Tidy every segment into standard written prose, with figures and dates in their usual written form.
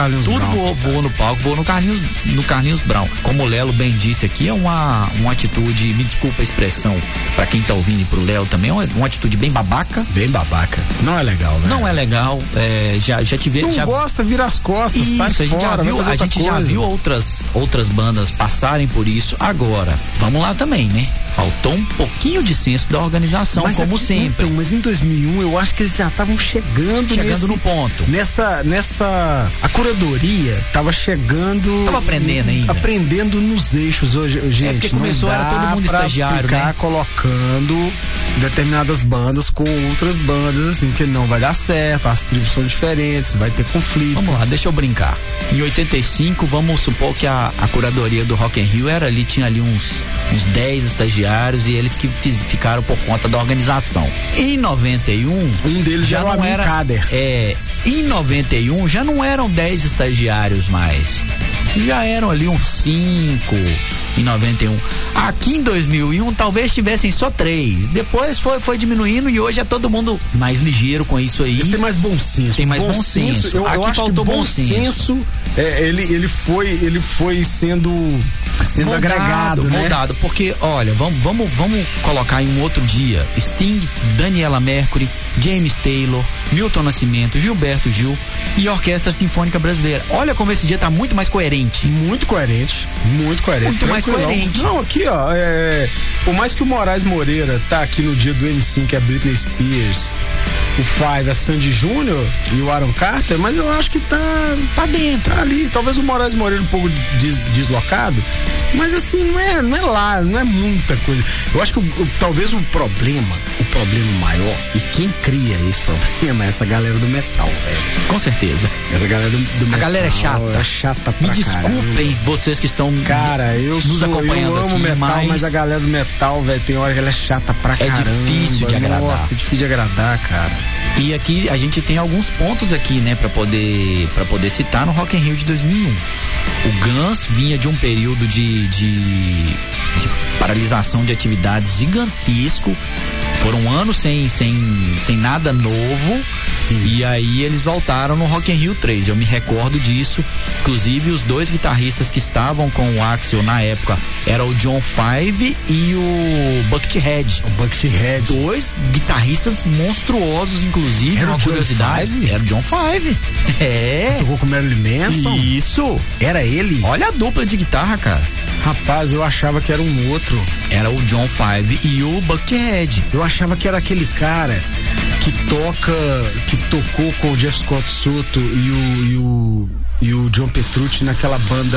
Carlinhos Tudo Brown. voou no palco, voou no Carlinhos Brown. Como o Lelo bem disse aqui, é uma atitude, me desculpa a expressão, pra quem tá ouvindo e pro Lelo também, é uma atitude bem babaca. Bem babaca. Não é legal, né? Não é legal. Já tivemos. Não gosta, vira as costas, isso, sai fora. A gente já viu outras bandas passarem por isso. Agora, vamos lá também, né? Faltou um pouquinho de senso da organização, mas como sempre. Então, mas em 2001 eu acho que eles já estavam chegando no ponto. A curadoria tava chegando. Tava aprendendo ainda. Aprendendo nos eixos hoje, gente. Porque começou, era todo mundo estagiário, ficar né? colocando determinadas bandas com outras bandas, assim, porque não vai dar certo, as tribos são diferentes, vai ter conflito. Vamos lá, deixa eu brincar. Em 85, vamos supor que a curadoria do Rock in Rio tinha ali uns 10 estagiários e eles que ficaram por conta da organização. Em 91, um deles já não era Kader. Em 91 já não eram 10 estagiários mais. Já eram ali uns 5 em 91. Aqui em 2001 talvez tivessem só 3. Depois foi diminuindo e hoje é todo mundo mais ligeiro com isso aí. Tem mais bom senso. Tem mais bom senso. Aqui faltou bom senso. Ele foi sendo moldado, agregado, né? Moldado, porque olha, vamos colocar em um outro dia Sting, Daniela Mercury, James Taylor, Milton Nascimento, Gilberto Gil e Orquestra Sinfônica Brasileira. Olha como esse dia tá muito mais coerente. Muito coerente. Muito mais coerente. Não, aqui ó, por mais que o Moraes Moreira tá aqui no dia do M5, a Britney Spears, o Five, a Sandy Júnior e o Aaron Carter, mas eu acho que tá dentro, ali, talvez o Moraes Moreira um pouco deslocado, mas assim, não é lá, não é muita coisa. Eu acho que talvez o problema maior, e quem cria esse problema é essa galera do metal, velho. Com certeza. Essa galera do metal. A galera é chata. É chata pra Me desculpem vocês que estão nos acompanhando eu amo aqui, metal, mas a galera do metal, velho, tem hora que ela é chata pra caramba. É difícil de agradar. Nossa, é difícil de agradar, cara. E aqui a gente tem alguns pontos aqui, né, pra poder citar no Rock in Rio de 2001. O Guns vinha de um período de paralisação de atividades gigantesco. Foram anos sem nada novo. Sim. E aí eles voltaram no Rock in Rio 3. Eu me recordo disso. Inclusive os 2 guitarristas que estavam com o Axl na época era o John Five e o Buckethead. 2 guitarristas monstruosos, inclusive. Era uma curiosidade. Era o John Five. Tocou com o Marilyn Manson? Isso. Era ele? Olha a dupla de guitarra, cara. Rapaz, eu achava que era um outro. Era o John Five e o Buckethead. Eu achava que era aquele cara que tocou com o Jeff Scott Soto e o John Petrucci naquela banda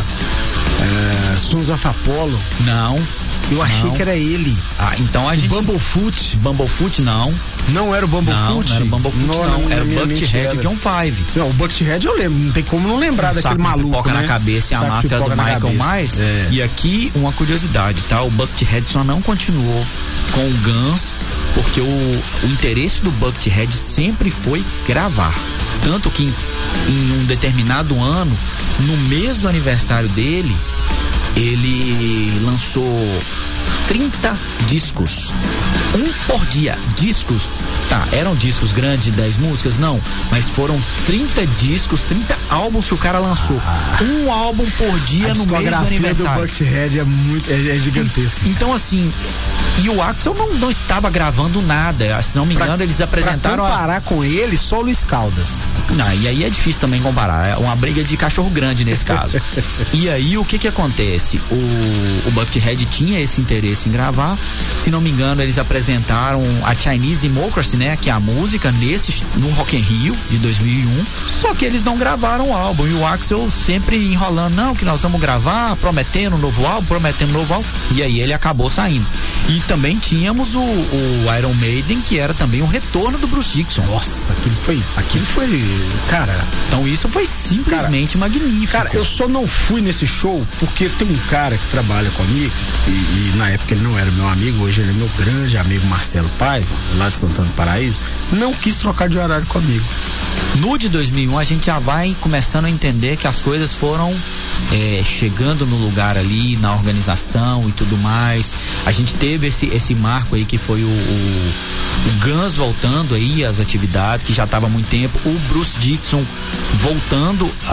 Sons of Apollo. Não. Eu achei que era ele. Então a gente... Bumblefoot, não. Não era o Bumblefoot? Não era o Bumblefoot, não. Era o Buckethead e o John Five. Não, o Buckethead eu lembro. Não tem como não lembrar daquele maluco, pipoca né? na cabeça e a máscara do Michael Myers. E aqui, uma curiosidade, tá? O Buckethead só não continuou com o Guns porque o interesse do Buckethead sempre foi gravar. Tanto que em um determinado ano, no mês do aniversário dele, ele lançou 30 discos, um por dia. Discos, eram discos grandes de 10 músicas? Não, mas foram 30 discos, 30 álbuns que o cara lançou. Um álbum por dia no mês do aniversário. Do Buckethead é gigantesco. Então assim, e o Axl não estava gravando nada, se não me engano eles apresentaram... Pra comparar com ele, só o Luiz Caldas. Não, e aí é difícil também comparar, é uma briga de cachorro grande nesse caso. E aí o que acontece? O Buckethead tinha esse interesse em gravar, se não me engano eles apresentaram a Chinese Democracy, né, que é a música no Rock in Rio de 2001, só que eles não gravaram o álbum, e o Axl sempre enrolando, não, que nós vamos gravar, prometendo um novo álbum, e aí ele acabou saindo. E também tínhamos o Iron Maiden, que era também um retorno do Bruce Dickinson. Nossa, aquilo foi, cara, então isso foi simplesmente magnífico. Cara, eu só não fui nesse show porque tem um cara que trabalha comigo, e na época ele não era meu amigo, hoje ele é meu grande amigo Marcelo Paiva, lá de Santana do Paraíso, não quis trocar de horário comigo. No de 2001 a gente já vai começando a entender que as coisas foram chegando no lugar ali, na organização e tudo mais. A gente teve esse marco aí que foi o Guns voltando aí às atividades, que já estava há muito tempo, o Bruce Dickinson voltando